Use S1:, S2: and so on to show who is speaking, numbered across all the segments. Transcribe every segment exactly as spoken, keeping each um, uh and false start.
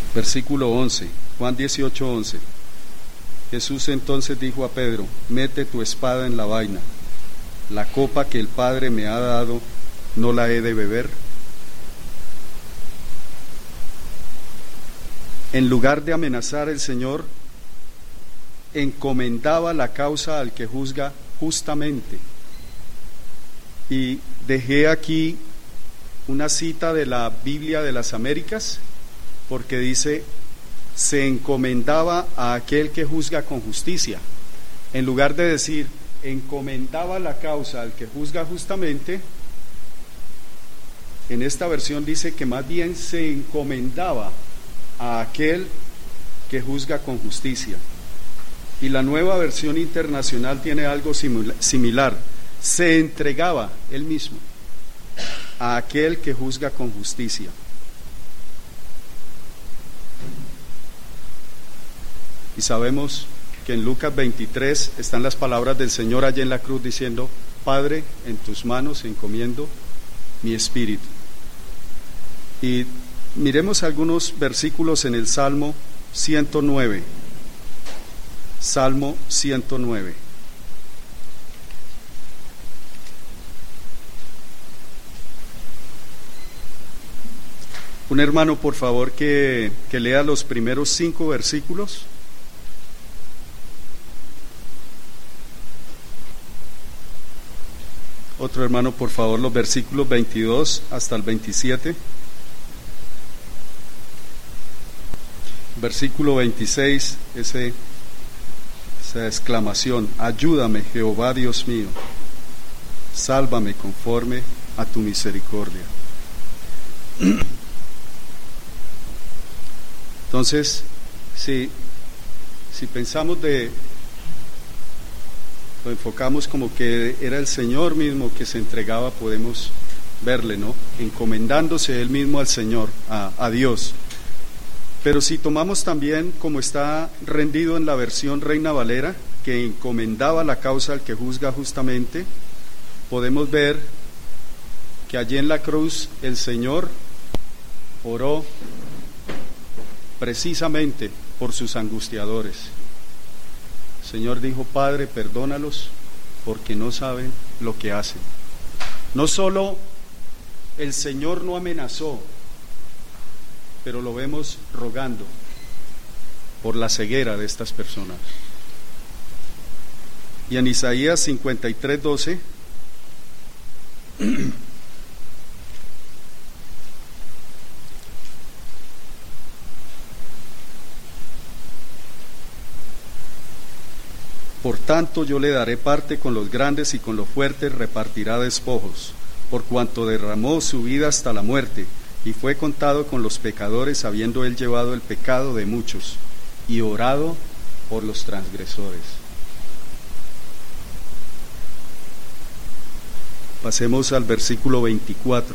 S1: Versículo once, Juan dieciocho, once. Jesús entonces dijo a Pedro: mete tu espada en la vaina. La copa que el Padre me ha dado, ¿no la he de beber? En lugar de amenazar, el Señor encomendaba la causa al que juzga justamente. Y dejé aquí una cita de la Biblia de las Américas, porque dice: se encomendaba a aquel que juzga con justicia. En lugar de decir encomendaba la causa al que juzga justamente, en esta versión dice que más bien se encomendaba a aquel que juzga con justicia. Y la Nueva Versión Internacional tiene algo similar: se entregaba él mismo a aquel que juzga con justicia. Y sabemos que en Lucas veintitrés están las palabras del Señor allí en la cruz diciendo: Padre, en tus manos encomiendo mi espíritu. Y miremos algunos versículos en el Salmo ciento nueve. Salmo ciento nueve. Un hermano, por favor, que, que lea los primeros cinco versículos. Otro hermano, por favor, los versículos veintidós hasta el veintisiete. Versículo veintiséis, ese, esa exclamación: ayúdame, Jehová Dios mío, sálvame conforme a tu misericordia. Entonces, si, si pensamos de, lo enfocamos como que era el Señor mismo que se entregaba, podemos verle, ¿no? Encomendándose él mismo al Señor, a, a Dios. Pero si tomamos también como está rendido en la versión Reina Valera, que encomendaba la causa al que juzga justamente, podemos ver que allí en la cruz el Señor oró precisamente por sus angustiadores. El Señor dijo: Padre, perdónalos porque no saben lo que hacen. No solo el Señor no amenazó, pero lo vemos rogando por la ceguera de estas personas. Y en Isaías cincuenta y tres, doce, por tanto yo le daré parte con los grandes y con los fuertes repartirá despojos, por cuanto derramó su vida hasta la muerte, y fue contado con los pecadores, habiendo él llevado el pecado de muchos y orado por los transgresores. Pasemos al versículo veinticuatro.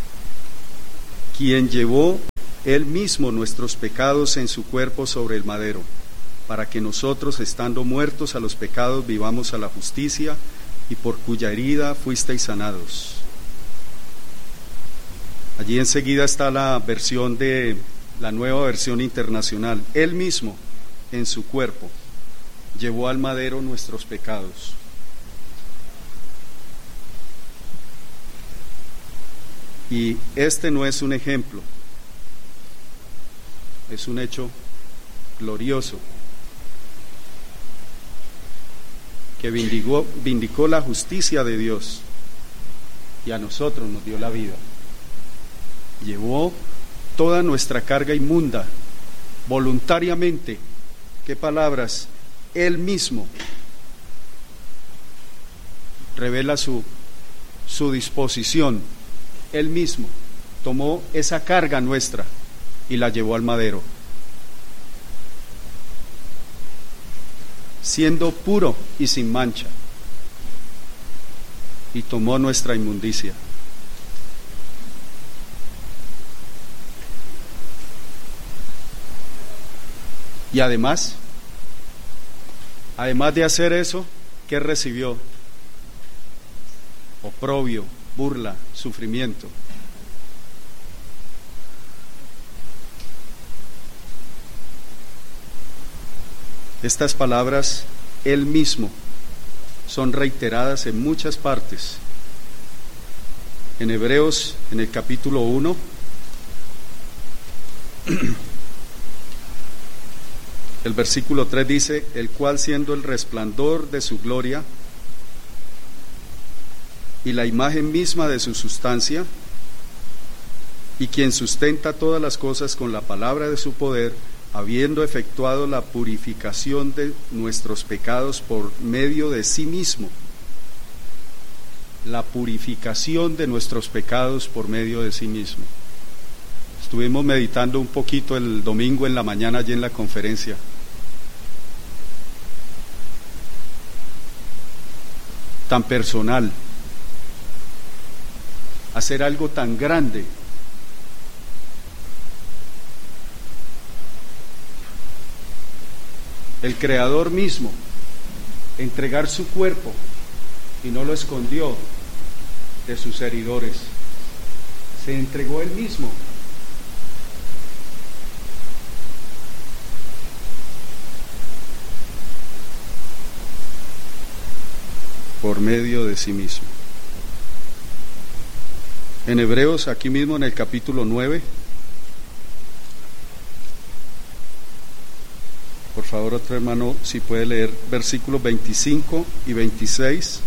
S1: Quien llevó él mismo nuestros pecados en su cuerpo sobre el madero, para que nosotros, estando muertos a los pecados, vivamos a la justicia, y por cuya herida fuisteis sanados. Allí enseguida está la versión de la Nueva Versión Internacional. Él mismo en su cuerpo llevó al madero nuestros pecados. Y este no es un ejemplo, es un hecho glorioso que vindicó, vindicó la justicia de Dios y a nosotros nos dio la vida. Llevó toda nuestra carga inmunda voluntariamente. ¿Qué palabras? Él mismo revela su, su disposición. Él mismo tomó esa carga nuestra y la llevó al madero, siendo puro y sin mancha, y tomó nuestra inmundicia. Y además, además de hacer eso, ¿qué recibió? Oprobio, burla, sufrimiento. Estas palabras, Él mismo, son reiteradas en muchas partes. En Hebreos, en el capítulo uno, el versículo tres dice: el cual, siendo el resplandor de su gloria y la imagen misma de su sustancia, y quien sustenta todas las cosas con la palabra de su poder, habiendo efectuado la purificación de nuestros pecados por medio de sí mismo. La purificación de nuestros pecados por medio de sí mismo. Estuvimos meditando un poquito el domingo en la mañana allí en la conferencia. Tan personal. Hacer algo tan grande. El Creador mismo, entregar su cuerpo, y no lo escondió de sus heridores. Se entregó Él mismo. Por medio de sí mismo. En Hebreos, aquí mismo en el capítulo nueve, por favor, otro hermano, si puede leer versículos veinticinco y veintiséis.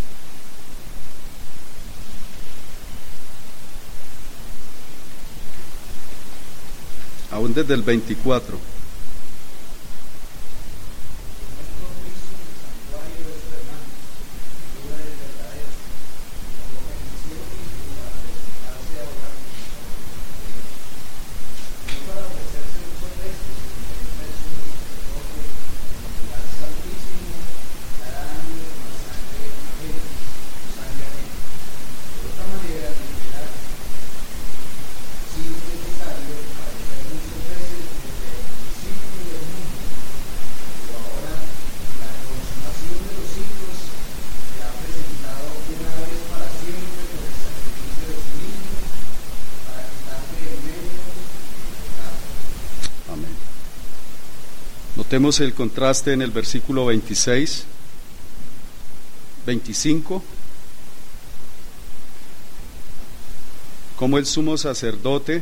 S1: Aún desde el veinticuatro. Notemos el contraste en el versículo veintiséis, veinticinco, como el sumo sacerdote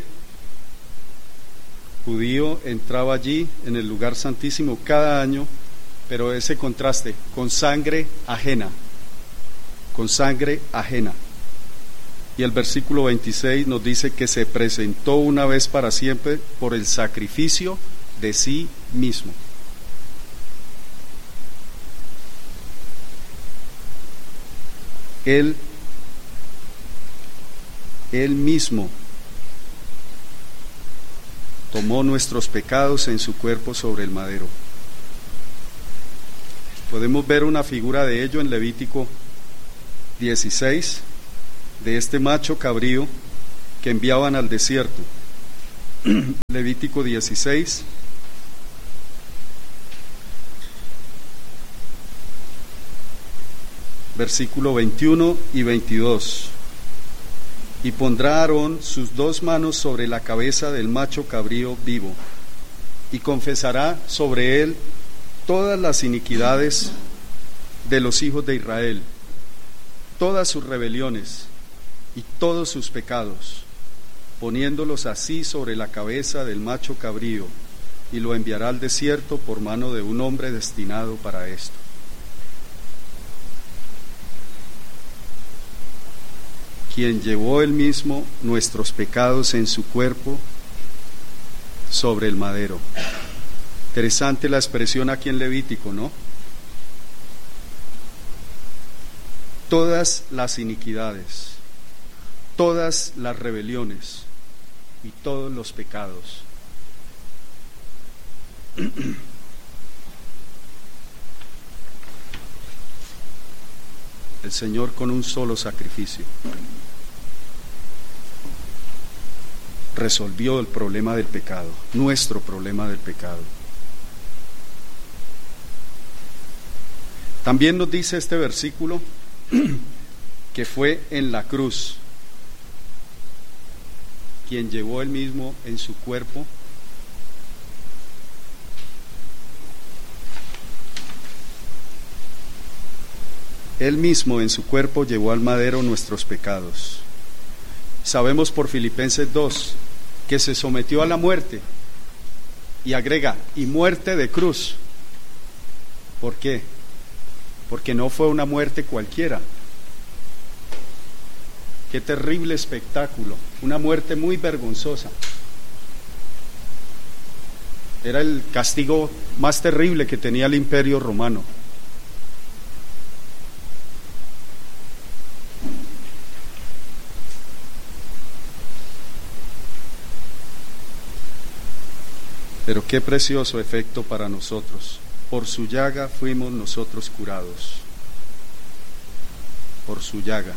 S1: judío entraba allí en el lugar santísimo cada año, pero ese contraste, con sangre ajena, con sangre ajena. Y el versículo veintiséis nos dice que se presentó una vez para siempre por el sacrificio de sí mismo. Él, Él mismo tomó nuestros pecados en su cuerpo sobre el madero. Podemos ver una figura de ello en Levítico dieciséis, de este macho cabrío que enviaban al desierto. Levítico dieciséis, versículo veintiuno y veintidós. Y pondrá Aarón sus dos manos sobre la cabeza del macho cabrío vivo, y confesará sobre él todas las iniquidades de los hijos de Israel, todas sus rebeliones y todos sus pecados, poniéndolos así sobre la cabeza del macho cabrío, y lo enviará al desierto por mano de un hombre destinado para esto. Quien llevó él mismo nuestros pecados en su cuerpo sobre el madero. Interesante la expresión aquí en Levítico, ¿no? Todas las iniquidades, todas las rebeliones y todos los pecados. El Señor con un solo sacrificio resolvió el problema del pecado, nuestro problema del pecado. También nos dice este versículo que fue en la cruz quien llevó él mismo en su cuerpo Él mismo en su cuerpo llevó al madero nuestros pecados. Sabemos por Filipenses dos que se sometió a la muerte, y agrega, y muerte de cruz. ¿Por qué? Porque no fue una muerte cualquiera. Qué terrible espectáculo, una muerte muy vergonzosa. Era el castigo más terrible que tenía el Imperio Romano. Pero qué precioso efecto para nosotros. Por su llaga fuimos nosotros curados. Por su llaga.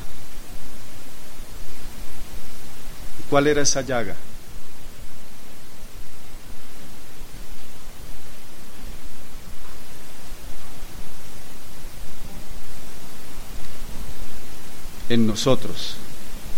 S1: ¿Y cuál era esa llaga? En nosotros.